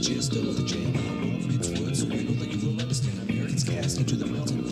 gist of the jam. I won't mix words, so you know that you will understand. Americans cast into the melting